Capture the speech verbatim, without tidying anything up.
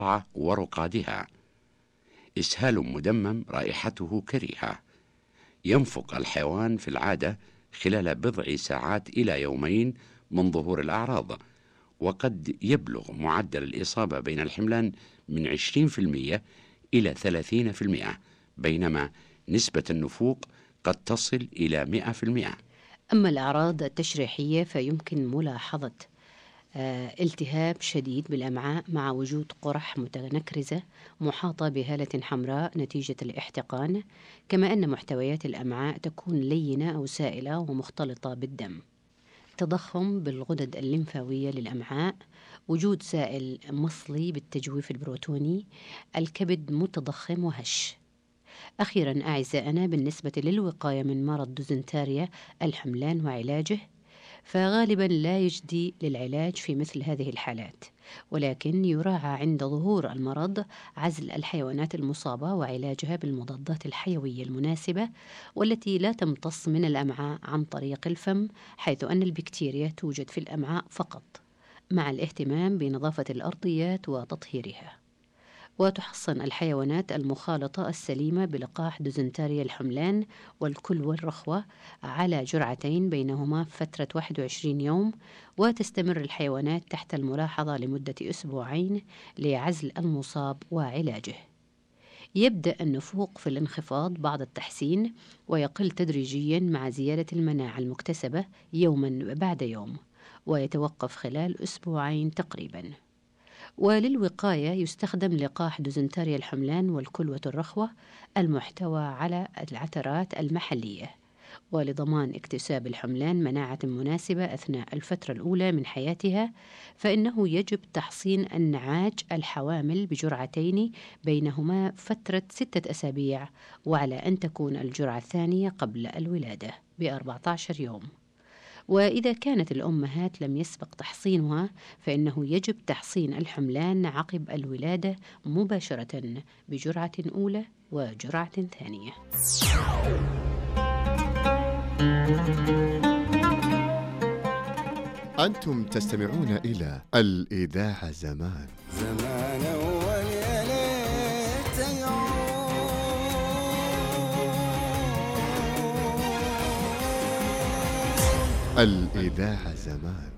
ورقادها. إسهال مدمم رائحته كريهة. ينفق الحيوان في العادة خلال بضع ساعات إلى يومين من ظهور الأعراض، وقد يبلغ معدل الإصابة بين الحملان من عشرين بالمئة إلى ثلاثين بالمئة، بينما نسبة النفوق قد تصل إلى مئة بالمئة. أما الأعراض التشريحية فيمكن ملاحظة آه، التهاب شديد بالأمعاء مع وجود قرح متنكرزة محاطة بهالة حمراء نتيجة الاحتقان، كما أن محتويات الأمعاء تكون لينة أو سائلة ومختلطة بالدم. تضخم بالغدد الليمفاوية للأمعاء، وجود سائل مصلي بالتجويف البروتوني، الكبد متضخم وهش. أخيرا أعزائنا، بالنسبة للوقاية من مرض ديزنتريا الحملان وعلاجه، فغالبا لا يجدي للعلاج في مثل هذه الحالات، ولكن يراعى عند ظهور المرض عزل الحيوانات المصابة وعلاجها بالمضادات الحيوية المناسبة والتي لا تمتص من الأمعاء عن طريق الفم، حيث أن البكتيريا توجد في الأمعاء فقط، مع الاهتمام بنظافة الأرضيات وتطهيرها. وتحصن الحيوانات المخالطة السليمة بلقاح ديزنتريا الحملان والكلوة الرخوة على جرعتين بينهما فترة واحد وعشرين يوم، وتستمر الحيوانات تحت الملاحظة لمدة أسبوعين لعزل المصاب وعلاجه. يبدأ النفوق في الانخفاض بعد التحسين، ويقل تدريجيا مع زيادة المناعة المكتسبة يوما بعد يوم، ويتوقف خلال أسبوعين تقريبا. وللوقاية يستخدم لقاح ديزنتريا الحملان والكلوة الرخوة المحتوى على العترات المحلية. ولضمان اكتساب الحملان مناعة مناسبة أثناء الفترة الأولى من حياتها، فإنه يجب تحصين النعاج الحوامل بجرعتين بينهما فترة ستة أسابيع، وعلى أن تكون الجرعة الثانية قبل الولادة بأربعة عشر يوم. وإذا كانت الأمهات لم يسبق تحصينها، فإنه يجب تحصين الحملان عقب الولادة مباشرة بجرعة أولى وجرعة ثانية. أنتم تستمعون إلى الإذاعة زمان زمان أول يا ليت الإذاعة زمان